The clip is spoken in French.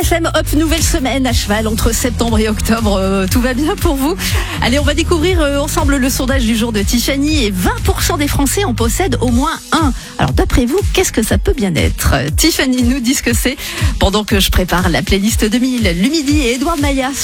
FM, hop, nouvelle semaine à cheval entre septembre et octobre. Tout va bien pour vous? Allez, on va découvrir ensemble le sondage du jour de Tiffany. Et 20% des Français en possèdent au moins un. Alors d'après vous, qu'est-ce que ça peut bien être? Tiffany nous dit ce que c'est pendant que je prépare la playlist 2000. Lumidi et Edouard Maya.